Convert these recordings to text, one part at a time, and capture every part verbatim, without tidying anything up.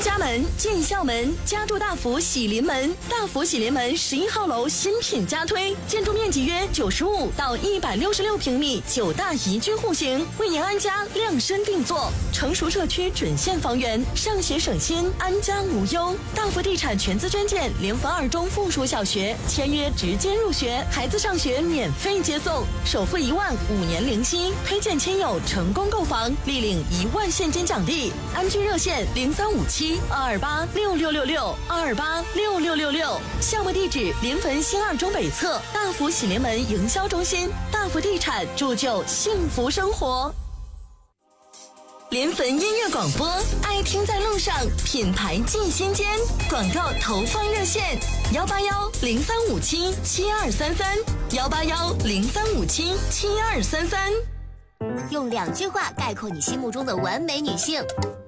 家门进校门，家住大福喜临门。大福喜临门十一号楼新品加推，建筑面积约九十五到一百六十六平米，九大宜居户型，为您安家量身定做。成熟社区准现房源，上学省心，安家无忧。大福地产全资捐建联福二中附属小学，签约直接入学，孩子上学免费接送，首付一万，五年零息，推荐亲友成功购房，立领一万现金奖励。安居热线零三五七二二八六六六六二二八六六六六。项目地址：临汾新二中北侧大福喜临门营销中心。大福地产铸就幸福生活。临汾音乐广播，爱听在路上，品牌进心间。广告投放热线：幺八幺零三五七七二三三，幺八幺零三五七七二三三。 用两句话概括你心目中的完美女性：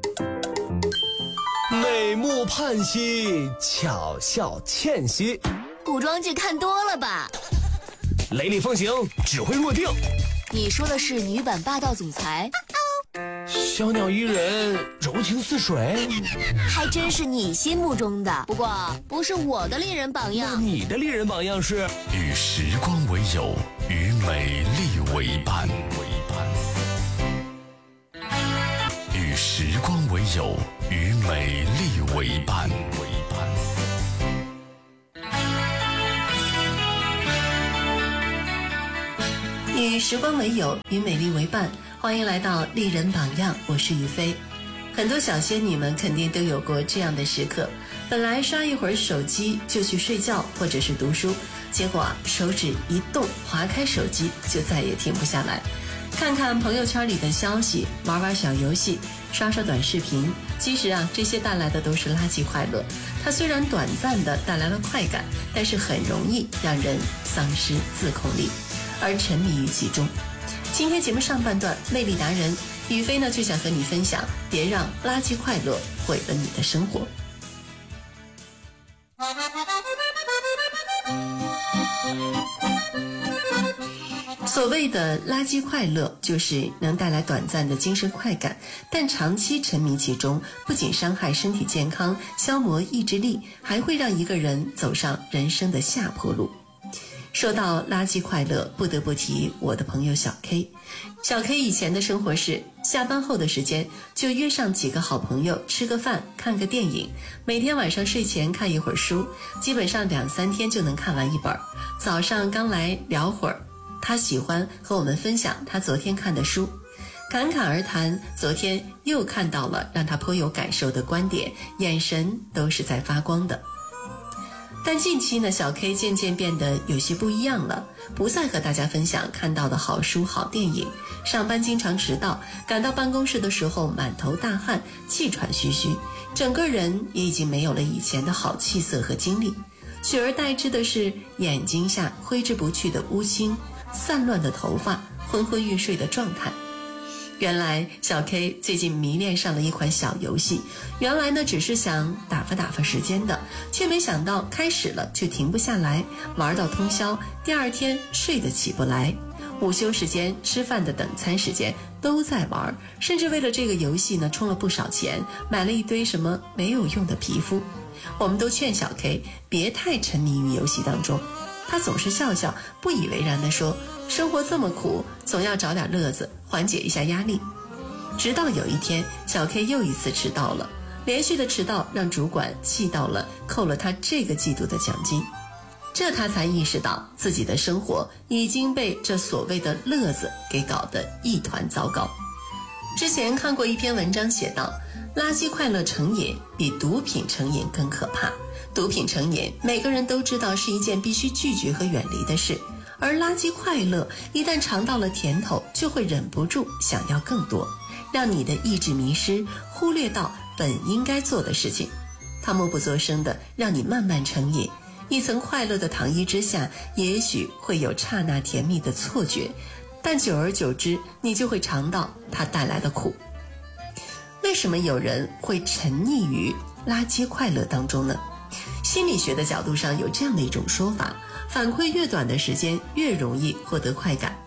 美目盼兮，巧笑倩兮。 古装剧看多了吧？ 雷厉风行，指挥若定。 你说的是女版霸道总裁？ 小鸟依人，柔情似水。 还真是你心目中的，不过不是我的丽人榜样。 那你的丽人榜样是？ 与时光为友，与美丽为伴。与时光为友，与美丽为伴。 与时光为友，与美丽为伴。欢迎来到丽人榜样，我是于飞。很多小仙女们肯定都有过这样的时刻，本来刷一会儿手机就去睡觉或者是读书，结果啊手指一动，划开手机就再也停不下来。看看朋友圈里的消息，玩玩小游戏，刷刷短视频，其实啊这些带来的都是垃圾快乐。它虽然短暂的带来了快感，但是很容易让人丧失自控力，而沉迷于其中。今天节目上半段，魅力达人于飞呢就想和你分享，别让垃圾快乐毁了你的生活。所谓的垃圾快乐，就是能带来短暂的精神快感，但长期沉迷其中，不仅伤害身体健康，消磨意志力，还会让一个人走上人生的下坡路。说到垃圾快乐，不得不提我的朋友小 K。 小 K 以前的生活是下班后的时间就约上几个好朋友吃个饭，看个电影，每天晚上睡前看一会儿书，基本上两三天就能看完一本。早上刚来聊会儿，他喜欢和我们分享他昨天看的书，侃侃而谈昨天又看到了让他颇有感受的观点，眼神都是在发光的。但近期呢，小 K 渐渐变得有些不一样了，不再和大家分享看到的好书好电影，上班经常迟到，赶到办公室的时候满头大汗，气喘吁吁，整个人也已经没有了以前的好气色和精力，取而代之的是眼睛下挥之不去的乌青，散乱的头发，昏昏欲睡的状态。原来小 K 最近迷恋上了一款小游戏，原来呢只是想打发打发时间的，却没想到开始了就停不下来，玩到通宵，第二天睡得起不来，午休时间、吃饭的等餐时间都在玩，甚至为了这个游戏呢充了不少钱，买了一堆什么没有用的皮肤。我们都劝小 K 别太沉迷于游戏当中，他总是笑笑不以为然地说，生活这么苦，总要找点乐子缓解一下压力。直到有一天，小 K 又一次迟到了，连续的迟到让主管气到了，扣了他这个季度的奖金。这他才意识到自己的生活已经被这所谓的乐子给搞得一团糟糕。之前看过一篇文章写道，垃圾快乐成瘾比毒品成瘾更可怕。毒品成瘾每个人都知道是一件必须拒绝和远离的事，而垃圾快乐一旦尝到了甜头，就会忍不住想要更多，让你的意志迷失，忽略到本应该做的事情。它默不作声的让你慢慢成瘾，一层快乐的糖衣之下，也许会有刹那甜蜜的错觉，但久而久之，你就会尝到它带来的苦。为什么有人会沉溺于垃圾快乐当中呢？心理学的角度上有这样的一种说法，反馈越短的时间越容易获得快感。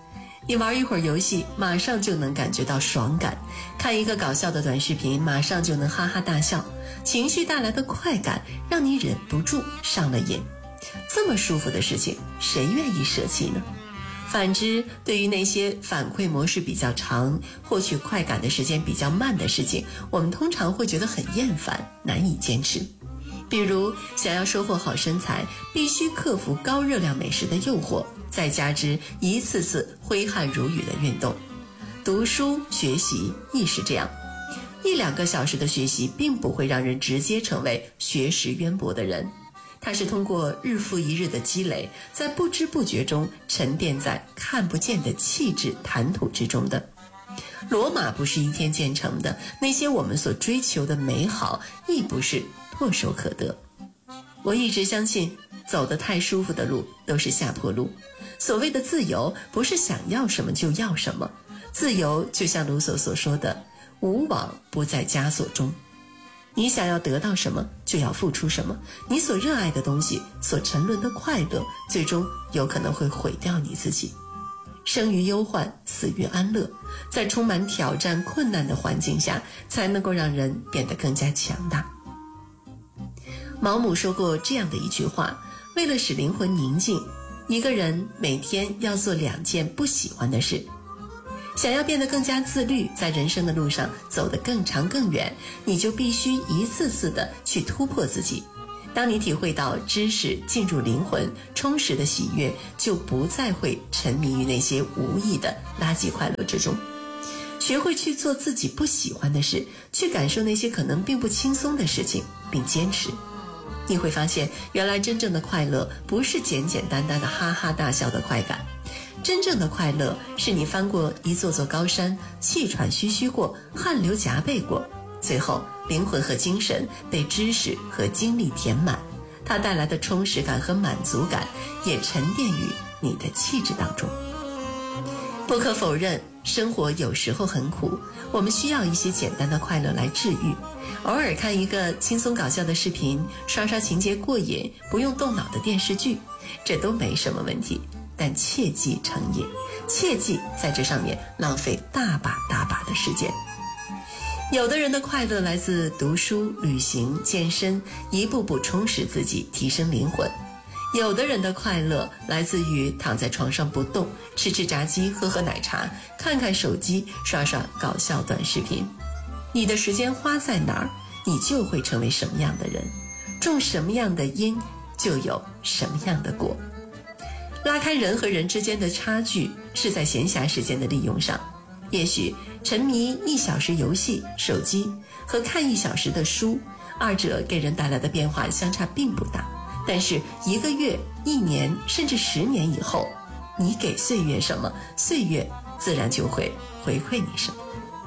你玩一会儿游戏，马上就能感觉到爽感；看一个搞笑的短视频，马上就能哈哈大笑。情绪带来的快感，让你忍不住上了瘾。这么舒服的事情，谁愿意舍弃呢？反之，对于那些反馈模式比较长、获取快感的时间比较慢的事情，我们通常会觉得很厌烦，难以坚持。比如，想要收获好身材，必须克服高热量美食的诱惑，再加之一次次挥汗如雨的运动。读书学习亦是这样，一两个小时的学习并不会让人直接成为学识渊博的人，它是通过日复一日的积累，在不知不觉中沉淀在看不见的气质谈吐之中的。罗马不是一天建成的，那些我们所追求的美好亦不是唾手可得。我一直相信，走得太舒服的路都是下坡路。所谓的自由，不是想要什么就要什么，自由就像卢梭所说的，无往不在枷锁中。你想要得到什么，就要付出什么。你所热爱的东西，所沉沦的快乐，最终有可能会毁掉你自己。生于忧患，死于安乐，在充满挑战困难的环境下，才能够让人变得更加强大。毛姆说过这样的一句话，为了使灵魂宁静，一个人每天要做两件不喜欢的事。想要变得更加自律，在人生的路上走得更长更远，你就必须一次次的去突破自己。当你体会到知识进入灵魂充实的喜悦，就不再会沉迷于那些无益的垃圾快乐之中。学会去做自己不喜欢的事，去感受那些可能并不轻松的事情，并坚持。你会发现，原来真正的快乐不是简简单单的哈哈大笑的快感，真正的快乐是你翻过一座座高山，气喘吁吁过，汗流浃背过，最后灵魂和精神被知识和经历填满，它带来的充实感和满足感也沉淀于你的气质当中。不可否认，生活有时候很苦，我们需要一些简单的快乐来治愈。偶尔看一个轻松搞笑的视频，刷刷情节过瘾，不用动脑的电视剧，这都没什么问题。但切忌成瘾，切忌在这上面浪费大把大把的时间。有的人的快乐来自读书、旅行、健身，一步步充实自己，提升灵魂。有的人的快乐来自于躺在床上不动，吃吃炸鸡，喝喝奶茶，看看手机，刷刷搞笑短视频。你的时间花在哪儿，你就会成为什么样的人，种什么样的因，就有什么样的果。拉开人和人之间的差距，是在闲暇时间的利用上。也许沉迷一小时游戏、手机和看一小时的书，二者给人带来的变化相差并不大。但是一个月、一年甚至十年以后，你给岁月什么，岁月自然就会回馈你什么。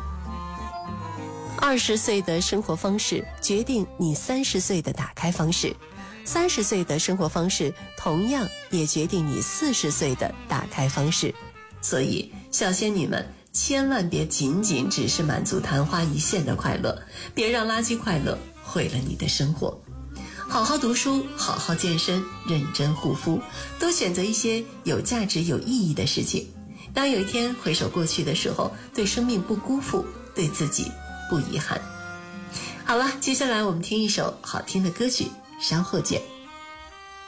二十岁的生活方式决定你三十岁的打开方式，三十岁的生活方式同样也决定你四十岁的打开方式。所以小仙女们，千万别仅仅只是满足昙花一现的快乐，别让垃圾快乐毁了你的生活。好好读书，好好健身，认真护肤，多选择一些有价值有意义的事情。当有一天回首过去的时候，对生命不辜负，对自己不遗憾。好了，接下来我们听一首好听的歌曲，稍后见。